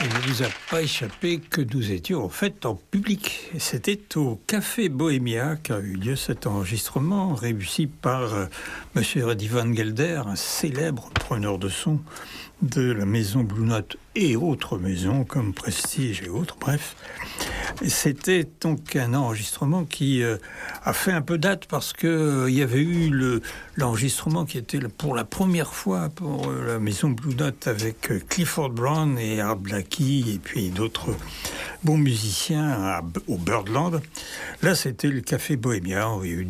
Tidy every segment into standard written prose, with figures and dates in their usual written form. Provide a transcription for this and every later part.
Il ne vous a pas échappé que nous étions en fait en public. C'était au Café Bohémia qu'a eu lieu cet enregistrement réussi par Monsieur Eddie Van Gelder, un célèbre preneur de son de la maison Blue Note et autres maisons comme Prestige et autres, bref. C'était donc un enregistrement qui a fait un peu date parce que il y avait eu l'enregistrement qui était pour la première fois pour la maison Blue Note avec Clifford Brown et Art Blakey et puis d'autres bons musiciens au Birdland. Là, c'était le Café Bohémia où il y a eu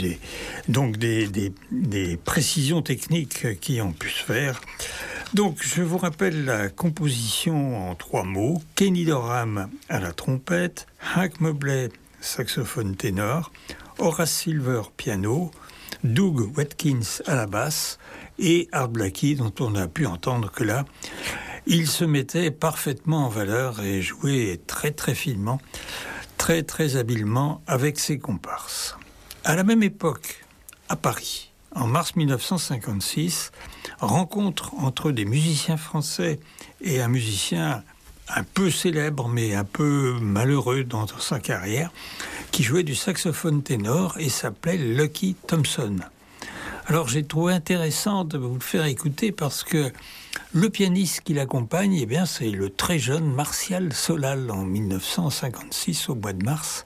des précisions techniques qui ont pu se faire. Donc, je vous rappelle la composition en 3 mots. Kenny Dorham à la trompette, Hank Mobley, saxophone ténor, Horace Silver, piano, Doug Watkins à la basse et Art Blakey, dont on a pu entendre que là, il se mettait parfaitement en valeur et jouait très très finement, très très habilement avec ses comparses. À la même époque, à Paris, en mars 1956, rencontre entre des musiciens français et un musicien un peu célèbre mais un peu malheureux dans sa carrière, qui jouait du saxophone ténor et s'appelait Lucky Thompson. Alors j'ai trouvé intéressant de vous le faire écouter parce que le pianiste qui l'accompagne, eh bien, c'est le très jeune Martial Solal en 1956 au mois de mars.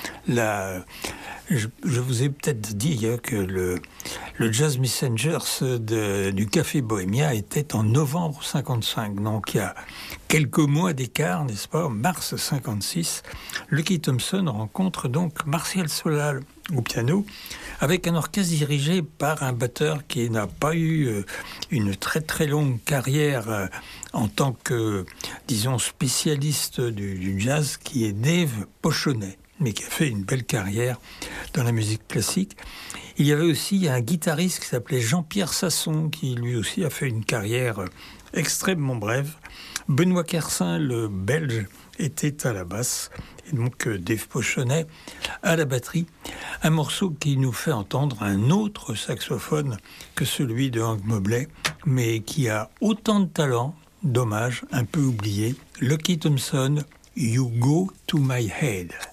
Je vous ai peut-être dit que le Jazz Messengers du Café Bohémia était en novembre 55. Donc il y a quelques mois d'écart, n'est-ce pas, mars 56. Lucky Thompson rencontre donc Martial Solal au piano avec un orchestre dirigé par un batteur qui n'a pas eu une très très longue carrière en tant que, disons, spécialiste du jazz, qui est Dave Pochonnet, mais qui a fait une belle carrière dans la musique classique. Il y avait aussi un guitariste qui s'appelait Jean-Pierre Sasson, qui lui aussi a fait une carrière extrêmement brève. Benoît Kersin, le Belge, était à la basse, et donc Dave Pochonnet à la batterie. Un morceau qui nous fait entendre un autre saxophone que celui de Hank Mobley, mais qui a autant de talent, dommage, un peu oublié. Lucky Thompson, You Go to My Head.